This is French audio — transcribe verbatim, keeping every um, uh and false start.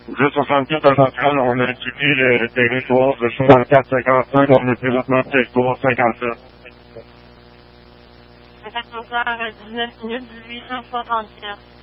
Juste soixante-quatre à Centrale, on a étudié le territoire de soixante-quatre cinquante-cinq, on est présentement territoire cinquante-sept. cinquante-neuf heures dix-neuf minutes, dix-huit cent soixante-quatre.